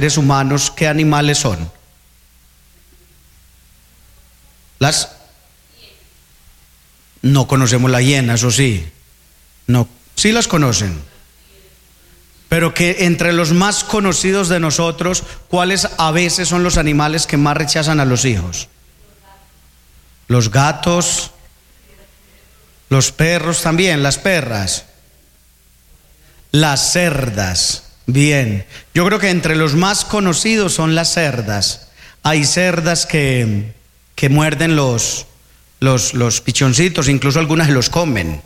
seres humanos, ¿qué animales son? No conocemos la hiena, eso sí. No, sí las conocen. Pero que entre los más conocidos de nosotros, ¿cuáles a veces son los animales que más rechazan a los hijos? Los gatos, los perros también, las perras, las cerdas. Bien, yo creo que entre los más conocidos son las cerdas. Hay cerdas que muerden los pichoncitos, incluso algunas los comen,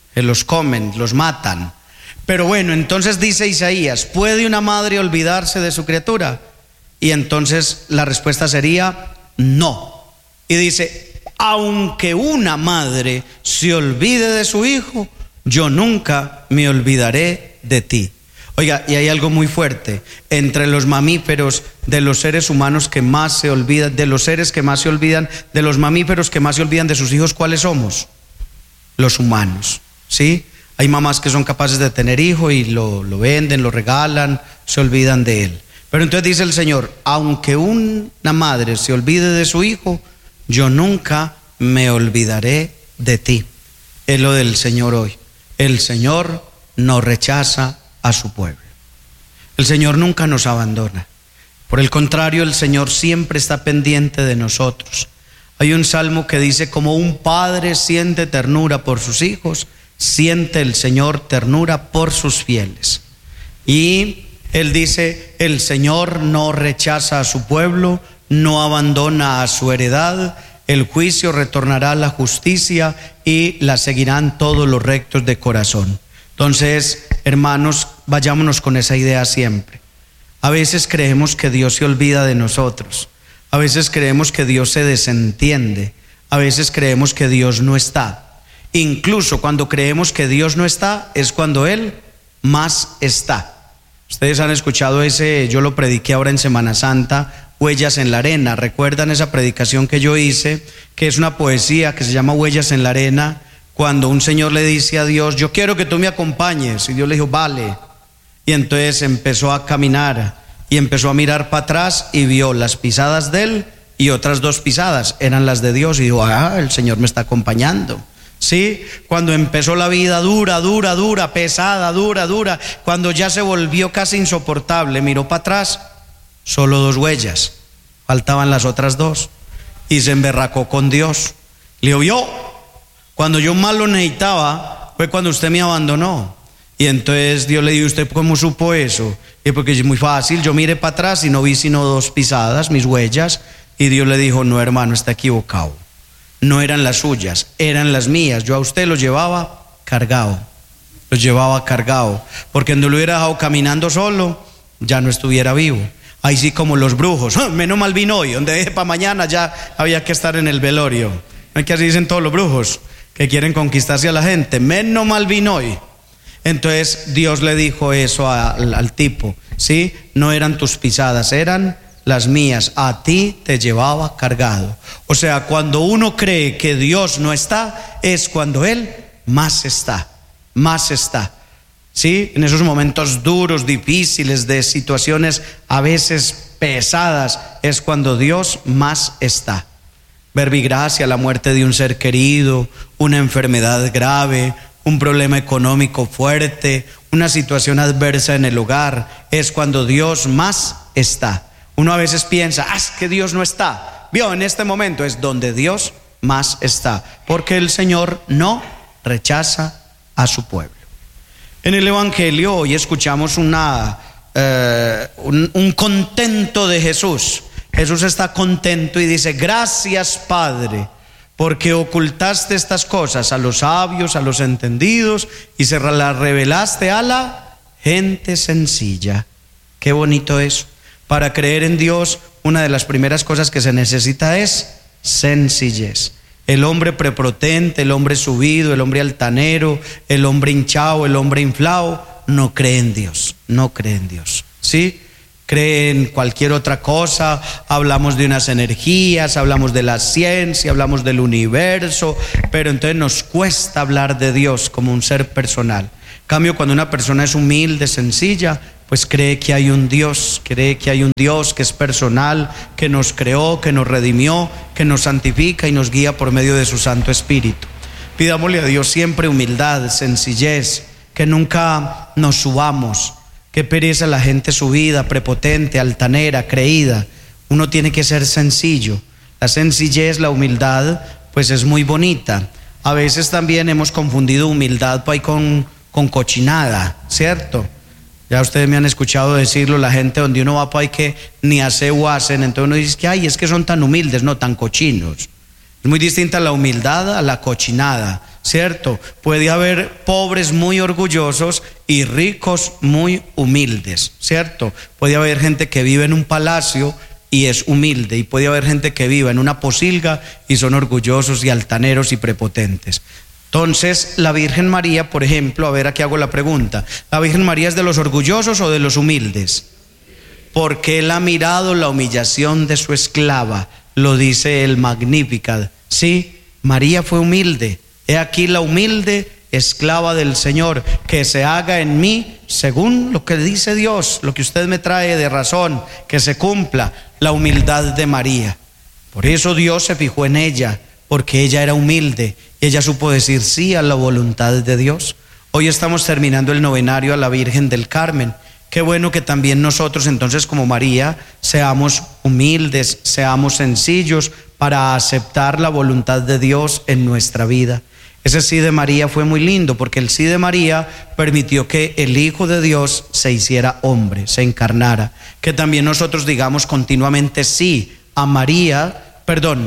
los matan. Pero bueno, entonces dice Isaías, ¿puede una madre olvidarse de su criatura? Y entonces la respuesta sería no. Y dice, aunque una madre se olvide de su hijo, yo nunca me olvidaré de ti. Oiga, y hay algo muy fuerte, entre los mamíferos, de los seres humanos que más se olvidan, de los seres que más se olvidan, de los mamíferos que más se olvidan de sus hijos, ¿cuáles somos? Los humanos, ¿sí? Hay mamás que son capaces de tener hijo y lo venden, lo regalan, se olvidan de él. Pero entonces dice el Señor, aunque una madre se olvide de su hijo, yo nunca me olvidaré de ti. Es lo del Señor hoy. El Señor no rechaza a su pueblo. El Señor nunca nos abandona. Por el contrario, el Señor siempre está pendiente de nosotros. Hay un salmo que dice, como un padre siente ternura por sus hijos, siente el Señor ternura por sus fieles. Y Él dice, el Señor no rechaza a su pueblo, no abandona a su heredad. El juicio retornará a la justicia y la seguirán todos los rectos de corazón. Entonces, hermanos, vayámonos con esa idea siempre. A veces creemos que Dios se olvida de nosotros. A veces creemos que Dios se desentiende. A veces creemos que Dios no está. Incluso cuando creemos que Dios no está, es cuando Él más está. Ustedes han escuchado yo lo prediqué ahora en Semana Santa, Huellas en la Arena. ¿Recuerdan esa predicación que yo hice? Que es una poesía que se llama Huellas en la Arena. Cuando un señor le dice a Dios, yo quiero que tú me acompañes. Y Dios le dijo, vale. Y entonces empezó a caminar y empezó a mirar para atrás y vio las pisadas de él y otras 2 pisadas eran las de Dios. Y dijo, el Señor me está acompañando. ¿Sí? Cuando empezó la vida dura, pesada, dura, cuando ya se volvió casi insoportable, miró para atrás, solo 2 huellas, faltaban las otras 2 y se emberracó con Dios. Le dijo, cuando yo más lo necesitaba fue cuando usted me abandonó. Y entonces Dios le dijo, ¿usted cómo supo eso? Y porque es muy fácil, yo miré para atrás y no vi sino 2 pisadas, mis huellas. Y Dios le dijo, no, hermano, está equivocado. No eran las suyas, eran las mías. Yo a usted lo llevaba cargado. Porque no lo hubiera dejado caminando solo, ya no estuviera vivo. Ahí sí como los brujos, menos mal vino hoy, donde dejé para mañana ya había que estar en el velorio. No es que así dicen todos los brujos que quieren conquistarse a la gente, menos mal vino hoy. Entonces Dios le dijo eso al tipo, ¿sí? No eran tus pisadas, eran las mías, a ti te llevaba cargado. O sea, cuando uno cree que Dios no está, es cuando Él más está, ¿sí? En esos momentos duros, difíciles, de situaciones a veces pesadas, es cuando Dios más está. Verbigracia, la muerte de un ser querido, una enfermedad grave, un problema económico fuerte, una situación adversa en el hogar, es cuando Dios más está. Uno a veces piensa, es que Dios no está. Vio, en este momento es donde Dios más está, porque el Señor no rechaza a su pueblo. En el Evangelio hoy escuchamos un contento de Jesús. Jesús está contento y dice, gracias Padre, porque ocultaste estas cosas a los sabios, a los entendidos, y se las revelaste a la gente sencilla. Qué bonito eso. Para creer en Dios, una de las primeras cosas que se necesita es sencillez. El hombre prepotente, el hombre subido, el hombre altanero, el hombre hinchado, el hombre inflado, no cree en Dios, ¿sí? Cree en cualquier otra cosa. Hablamos de unas energías, hablamos de la ciencia, hablamos del universo, pero entonces nos cuesta hablar de Dios como un ser personal. En cambio, cuando una persona es humilde, sencilla, pues cree que hay un Dios, cree que hay un Dios que es personal, que nos creó, que nos redimió, que nos santifica y nos guía por medio de su Santo Espíritu. Pidámosle a Dios siempre humildad, sencillez, que nunca nos subamos. Qué pereza la gente subida, prepotente, altanera, creída. Uno tiene que ser sencillo. La sencillez, la humildad, pues es muy bonita. A veces también hemos confundido humildad con cochinada, ¿cierto? Ya ustedes me han escuchado decirlo, la gente donde uno va para ahí que ni hace o hacen, entonces uno dice que ay, es que son tan humildes, no, tan cochinos. Es muy distinta la humildad a la cochinada, ¿cierto? Puede haber pobres muy orgullosos y ricos muy humildes, ¿cierto? Puede haber gente que vive en un palacio y es humilde, y puede haber gente que vive en una posilga y son orgullosos y altaneros y prepotentes. Entonces, la Virgen María, por ejemplo, a ver, aquí hago la pregunta, ¿la Virgen María es de los orgullosos o de los humildes? Porque Él ha mirado la humillación de su esclava, lo dice el Magnificat. Sí, María fue humilde. He aquí la humilde esclava del Señor, que se haga en mí según lo que dice Dios, lo que usted me trae de razón, que se cumpla la humildad de María. Por eso Dios se fijó en ella, porque ella era humilde. Ella supo decir sí a la voluntad de Dios. Hoy estamos terminando el novenario a la Virgen del Carmen. Qué bueno que también nosotros entonces como María seamos humildes, seamos sencillos para aceptar la voluntad de Dios en nuestra vida. Ese sí de María fue muy lindo, porque el sí de María permitió que el Hijo de Dios se hiciera hombre, se encarnara. Que también nosotros digamos continuamente sí a María,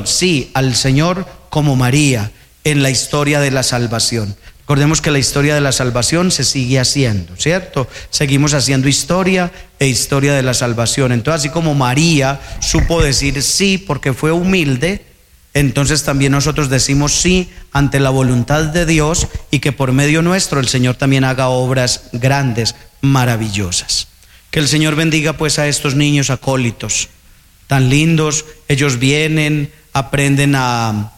sí al Señor como María en la historia de la salvación. Recordemos que la historia de la salvación se sigue haciendo, ¿cierto? Seguimos haciendo historia e historia de la salvación. Entonces, así como María supo decir sí porque fue humilde, entonces también nosotros decimos sí ante la voluntad de Dios, y que por medio nuestro el Señor también haga obras grandes, maravillosas. Que el Señor bendiga pues a estos niños acólitos tan lindos. Ellos vienen, aprenden a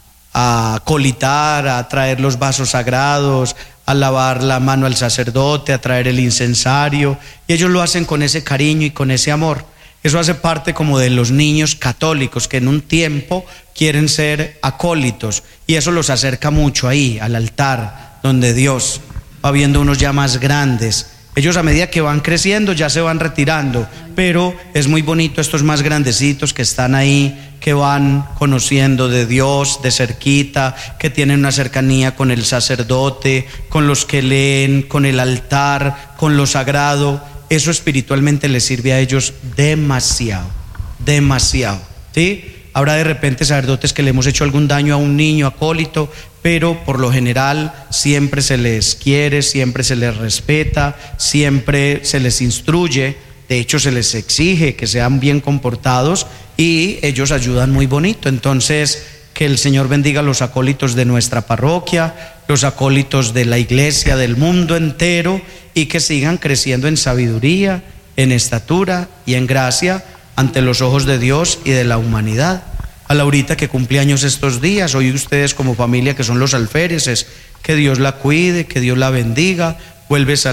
acolitar, a traer los vasos sagrados, a lavar la mano al sacerdote, a traer el incensario, y ellos lo hacen con ese cariño y con ese amor. Eso hace parte como de los niños católicos que en un tiempo quieren ser acólitos, y eso los acerca mucho ahí al altar donde Dios va viendo unos ya más grandes. Ellos a medida que van creciendo ya se van retirando, pero es muy bonito estos más grandecitos que están ahí, que van conociendo de Dios de cerquita, que tienen una cercanía con el sacerdote, con los que leen, con el altar, con lo sagrado. Eso espiritualmente les sirve a ellos demasiado, demasiado, ¿sí? Habrá de repente sacerdotes que le hemos hecho algún daño a un niño acólito, pero por lo general siempre se les quiere, siempre se les respeta, siempre se les instruye. De hecho, se les exige que sean bien comportados y ellos ayudan muy bonito. Entonces, que el Señor bendiga a los acólitos de nuestra parroquia, los acólitos de la iglesia, del mundo entero, y que sigan creciendo en sabiduría, en estatura y en gracia ante los ojos de Dios y de la humanidad. A Laurita, que cumple años estos días, hoy ustedes como familia que son los alféreces, que Dios la cuide, que Dios la bendiga, vuélvase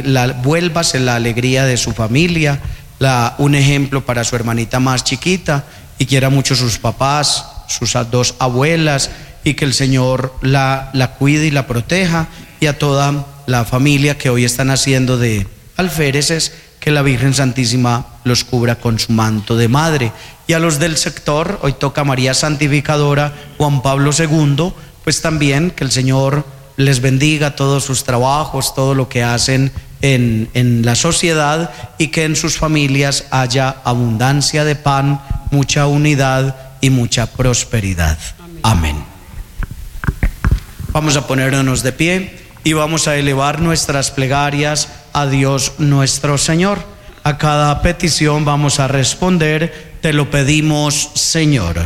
la alegría de su familia, un ejemplo para su hermanita más chiquita, y quiera mucho sus papás, sus dos abuelas, y que el Señor la cuide y la proteja, y a toda la familia que hoy están haciendo de alféreces, que la Virgen Santísima los cubra con su manto de madre. Y a los del sector, hoy toca María Santificadora, Juan Pablo II, pues también que el Señor les bendiga todos sus trabajos, todo lo que hacen en la sociedad, y que en sus familias haya abundancia de pan, mucha unidad y mucha prosperidad. Amén. Vamos a ponernos de pie y vamos a elevar nuestras plegarias a Dios nuestro Señor. A cada petición vamos a responder: te lo pedimos, Señor.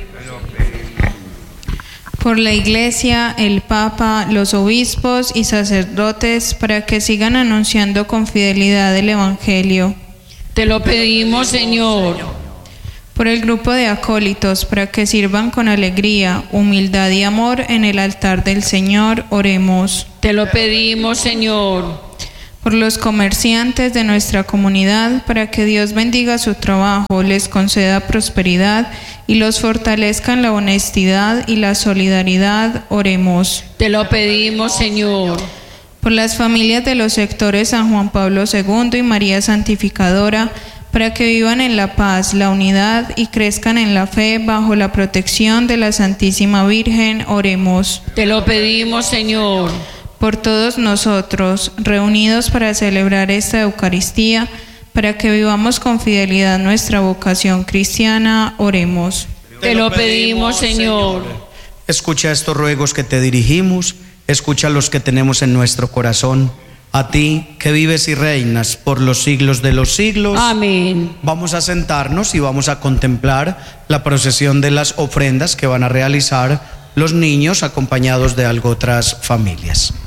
Por la Iglesia, el Papa, los obispos y sacerdotes, para que sigan anunciando con fidelidad el Evangelio. Te lo pedimos, Señor. Por el grupo de acólitos, para que sirvan con alegría, humildad y amor en el altar del Señor, oremos. Te lo pedimos, Señor. por los comerciantes de nuestra comunidad, para que Dios bendiga su trabajo, les conceda prosperidad y los fortalezca en la honestidad y la solidaridad. Oremos. Te lo pedimos, Señor. Por las familias de los sectores San Juan Pablo II y María Santificadora, para que vivan en la paz, la unidad y crezcan en la fe bajo la protección de la Santísima Virgen. Oremos. Te lo pedimos, Señor. Por todos nosotros, reunidos para celebrar esta Eucaristía, para que vivamos con fidelidad nuestra vocación cristiana. Oremos. Te lo pedimos, Señor. Escucha estos ruegos que te dirigimos, escucha los que tenemos en nuestro corazón. A ti, que vives y reinas por los siglos de los siglos. Amén. Vamos a sentarnos y vamos a contemplar la procesión de las ofrendas que van a realizar los niños acompañados de otras familias.